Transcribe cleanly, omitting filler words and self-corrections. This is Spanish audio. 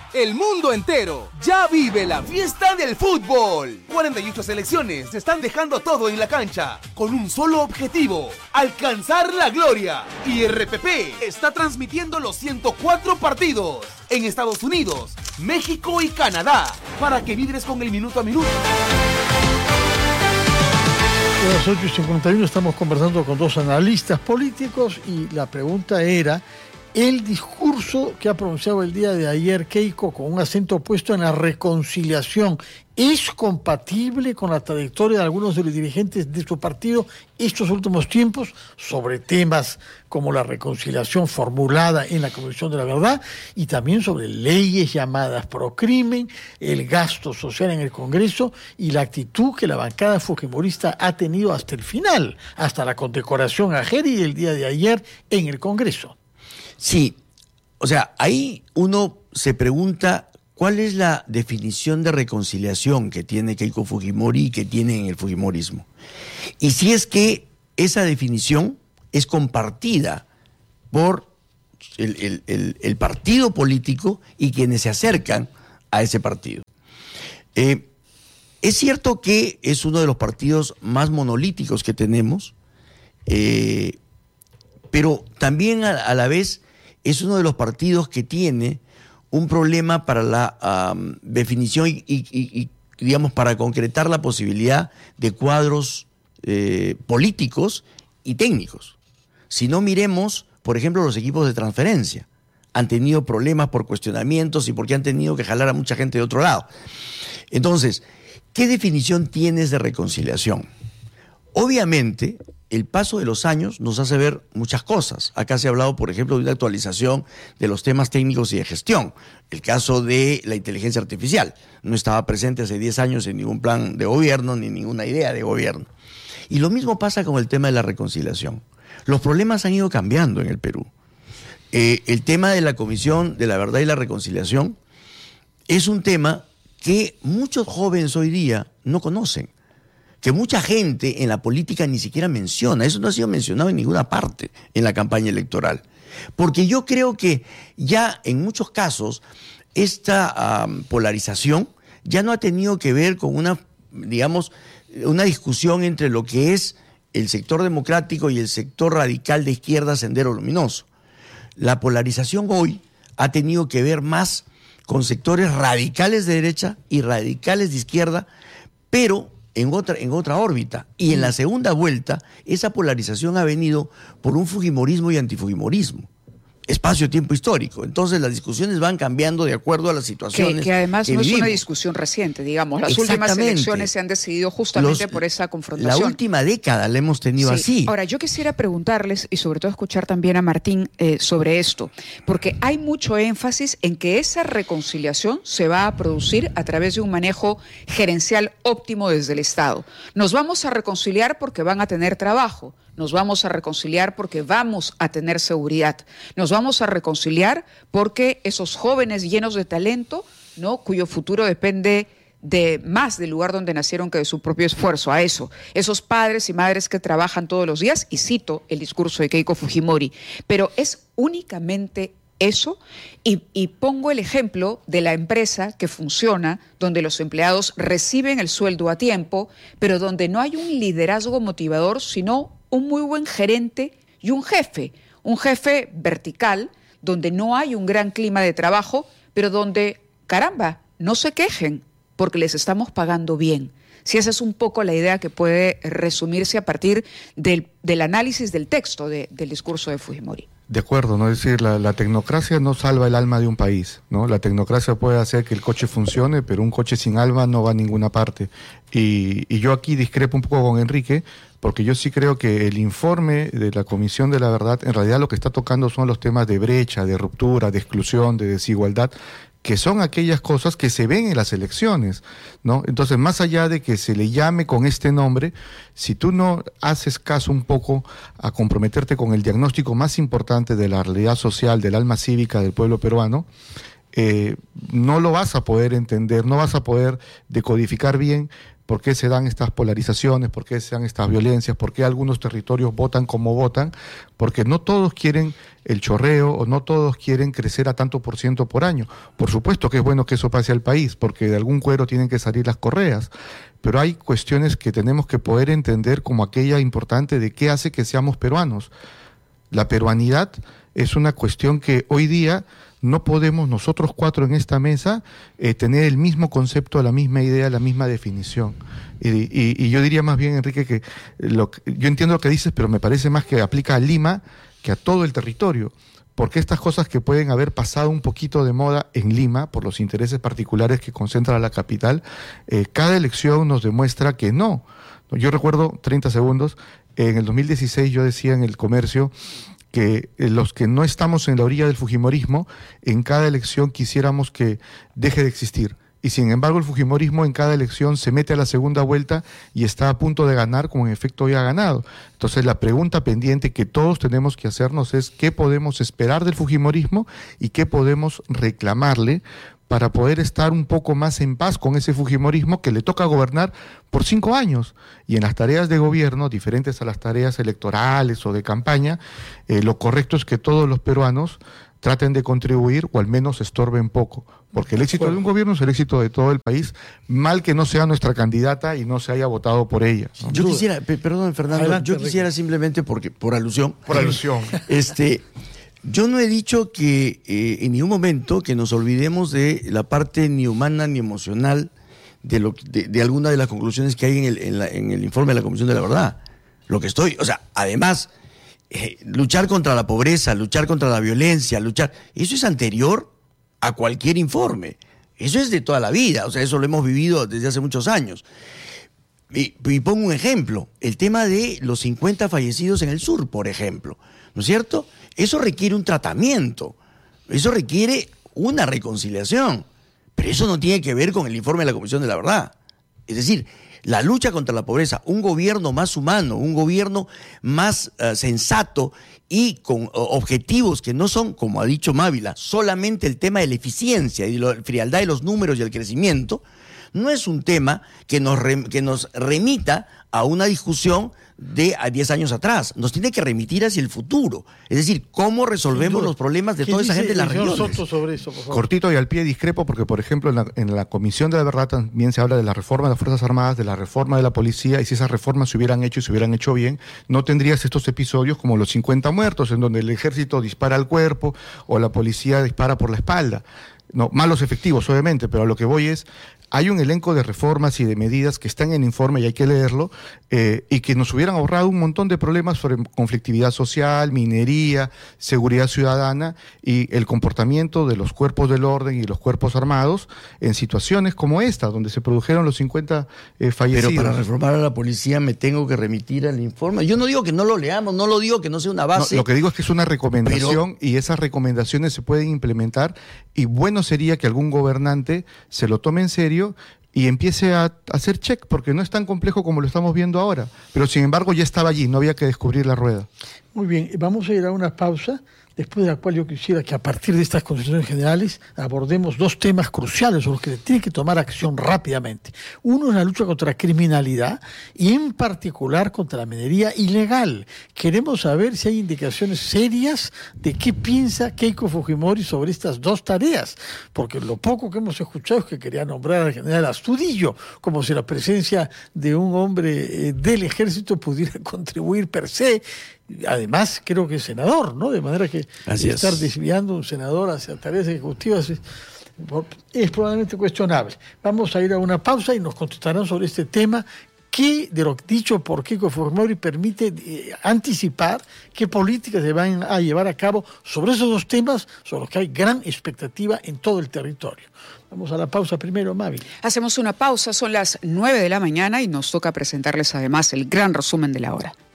El mundo entero ya vive la fiesta del fútbol. 48 selecciones están dejando todo en la cancha con un solo objetivo: alcanzar la gloria. Y RPP está transmitiendo los 104 partidos en Estados Unidos, México y Canadá para que vibres con el minuto a minuto. A las 8:51 estamos conversando con dos analistas políticos y la pregunta era: el discurso que ha pronunciado el día de ayer Keiko, con un acento puesto en la reconciliación, ¿es compatible con la trayectoria de algunos de los dirigentes de su partido estos últimos tiempos sobre temas como la reconciliación formulada en la Comisión de la Verdad y también sobre leyes llamadas procrimen, el gasto social en el Congreso y la actitud que la bancada fujimorista ha tenido hasta el final, hasta la condecoración a Geri el día de ayer en el Congreso? Sí, o sea, ahí uno se pregunta cuál es la definición de reconciliación que tiene Keiko Fujimori y que tiene en el fujimorismo. Y si es que esa definición es compartida por el partido político y quienes se acercan a ese partido. Es cierto que es uno de los partidos más monolíticos que tenemos, pero también a la vez es uno de los partidos que tiene un problema para la definición y, digamos, para concretar la posibilidad de cuadros políticos y técnicos. Si no, miremos, por ejemplo, los equipos de transferencia. Han tenido problemas por cuestionamientos y porque han tenido que jalar a mucha gente de otro lado. Entonces, ¿qué definición tienes de reconciliación? Obviamente, el paso de los años nos hace ver muchas cosas. Acá se ha hablado, por ejemplo, de una actualización de los temas técnicos y de gestión. El caso de la inteligencia artificial. No estaba presente hace 10 años en ningún plan de gobierno ni ninguna idea de gobierno. Y lo mismo pasa con el tema de la reconciliación. Los problemas han ido cambiando en el Perú. El tema de la Comisión de la Verdad y la Reconciliación es un tema que muchos jóvenes hoy día no conocen, que mucha gente en la política ni siquiera menciona. Eso no ha sido mencionado en ninguna parte en la campaña electoral. Porque yo creo que ya en muchos casos esta polarización ya no ha tenido que ver con una discusión entre lo que es el sector democrático y el sector radical de izquierda Sendero Luminoso. La polarización hoy ha tenido que ver más con sectores radicales de derecha y radicales de izquierda, pero en otra órbita. Y en la segunda vuelta, esa polarización ha venido por un fujimorismo y antifujimorismo. Espacio-tiempo histórico. Entonces las discusiones van cambiando de acuerdo a las situaciones que además no vivimos. Es una discusión reciente, digamos. Las últimas elecciones se han decidido justamente por esa confrontación. La última década la hemos tenido así. Ahora, yo quisiera preguntarles, y sobre todo escuchar también a Martín sobre esto, porque hay mucho énfasis en que esa reconciliación se va a producir a través de un manejo gerencial óptimo desde el Estado. Nos vamos a reconciliar porque van a tener trabajo. Nos vamos a reconciliar porque vamos a tener seguridad. Nos vamos a reconciliar porque esos jóvenes llenos de talento, ¿no?, cuyo futuro depende de más del lugar donde nacieron que de su propio esfuerzo, a eso. Esos padres y madres que trabajan todos los días, y cito el discurso de Keiko Fujimori, pero es únicamente eso, y pongo el ejemplo de la empresa que funciona, donde los empleados reciben el sueldo a tiempo, pero donde no hay un liderazgo motivador, sino un muy buen gerente y un jefe vertical, donde no hay un gran clima de trabajo, pero donde, caramba, no se quejen, porque les estamos pagando bien. Si esa es un poco la idea que puede resumirse a partir del análisis del texto del discurso de Fujimori. De acuerdo, ¿no? Es decir, la tecnocracia no salva el alma de un país, ¿no? La tecnocracia puede hacer que el coche funcione, pero un coche sin alma no va a ninguna parte. Y yo aquí discrepo un poco con Enrique, porque yo sí creo que el informe de la Comisión de la Verdad, en realidad lo que está tocando son los temas de brecha, de ruptura, de exclusión, de desigualdad, que son aquellas cosas que se ven en las elecciones, ¿no? Entonces, más allá de que se le llame con este nombre, si tú no haces caso un poco a comprometerte con el diagnóstico más importante de la realidad social, del alma cívica del pueblo peruano, no lo vas a poder entender, no vas a poder decodificar bien por qué se dan estas polarizaciones, por qué se dan estas violencias, por qué algunos territorios votan como votan, porque no todos quieren el chorreo o no todos quieren crecer a tanto % por año. Por supuesto que es bueno que eso pase al país, porque de algún cuero tienen que salir las correas, pero hay cuestiones que tenemos que poder entender como aquella importante de qué hace que seamos peruanos. La peruanidad es una cuestión que hoy día no podemos nosotros 4 en esta mesa tener el mismo concepto, la misma idea, la misma definición. Y yo diría más bien, Enrique, que yo entiendo lo que dices, pero me parece más que aplica a Lima que a todo el territorio. Porque estas cosas que pueden haber pasado un poquito de moda en Lima, por los intereses particulares que concentra la capital, cada elección nos demuestra que no. Yo recuerdo, 30 segundos, en el 2016 yo decía en El Comercio que los que no estamos en la orilla del fujimorismo, en cada elección quisiéramos que deje de existir. Y sin embargo el fujimorismo en cada elección se mete a la segunda vuelta y está a punto de ganar, como en efecto hoy ha ganado. Entonces la pregunta pendiente que todos tenemos que hacernos es qué podemos esperar del fujimorismo y qué podemos reclamarle para poder estar un poco más en paz con ese fujimorismo que le toca gobernar por 5 años. Y en las tareas de gobierno, diferentes a las tareas electorales o de campaña, lo correcto es que todos los peruanos traten de contribuir o al menos estorben poco, porque el éxito de un gobierno es el éxito de todo el país, mal que no sea nuestra candidata y no se haya votado por ella, ¿no? Yo quisiera, perdón Fernando, adelante, yo quisiera simplemente, porque por alusión, yo no he dicho que en ningún momento que nos olvidemos de la parte ni humana ni emocional de alguna de las conclusiones que hay en el informe de la Comisión de la Verdad. Además, luchar contra la pobreza, luchar contra la violencia, eso es anterior a cualquier informe. Eso es de toda la vida, eso lo hemos vivido desde hace muchos años. Y pongo un ejemplo, el tema de los 50 fallecidos en el sur, por ejemplo, ¿no es cierto? Eso requiere un tratamiento, eso requiere una reconciliación, pero eso no tiene que ver con el informe de la Comisión de la Verdad. Es decir, la lucha contra la pobreza, un gobierno más humano, un gobierno más sensato y con objetivos que no son, como ha dicho Mávila, solamente el tema de la eficiencia y la frialdad de los números y el crecimiento, no es un tema que nos remita a una discusión de a 10 años atrás. Nos tiene que remitir hacia el futuro. Es decir, cómo resolvemos los problemas de toda esa gente en las regiones. Soto sobre eso, por favor. Cortito y al pie discrepo, porque por ejemplo en la Comisión de la Verdad también se habla de la reforma de las Fuerzas Armadas, de la reforma de la policía, y si esas reformas se hubieran hecho y se hubieran hecho bien, no tendrías estos episodios como los 50 muertos, en donde el ejército dispara al cuerpo o la policía dispara por la espalda. No, malos efectivos, obviamente, pero a lo que voy es, hay un elenco de reformas y de medidas que están en el informe y hay que leerlo, y que nos hubieran ahorrado un montón de problemas sobre conflictividad social, minería, seguridad ciudadana y el comportamiento de los cuerpos del orden y los cuerpos armados en situaciones como esta, donde se produjeron los 50 fallecidos. Pero para reformar a la policía me tengo que remitir al informe. Yo no digo que no lo leamos, no lo digo que no sea una base. No, lo que digo es que es una recomendación, y esas recomendaciones se pueden implementar, y bueno sería que algún gobernante se lo tome en serio y empiece a hacer check, porque no es tan complejo como lo estamos viendo ahora, pero sin embargo ya estaba allí, no había que descubrir la rueda. Muy bien, vamos a ir a una pausa, después de la cual yo quisiera que a partir de estas consideraciones generales abordemos 2 temas cruciales sobre los que se tiene que tomar acción rápidamente. Uno es la lucha contra la criminalidad y en particular contra la minería ilegal. Queremos saber si hay indicaciones serias de qué piensa Keiko Fujimori sobre estas 2 tareas, porque lo poco que hemos escuchado es que quería nombrar al general Astudillo, como si la presencia de un hombre del ejército pudiera contribuir per se. Además, creo que es senador, ¿no? De manera que estar desviando un senador hacia tareas ejecutivas es probablemente cuestionable. Vamos a ir a una pausa y nos contestarán sobre este tema, que de lo dicho por Keiko Fujimori permite anticipar qué políticas se van a llevar a cabo sobre esos 2 temas, sobre los que hay gran expectativa en todo el territorio. Vamos a la pausa primero, Mavi. Hacemos una pausa, son las 9 de la mañana y nos toca presentarles además el gran resumen de la hora.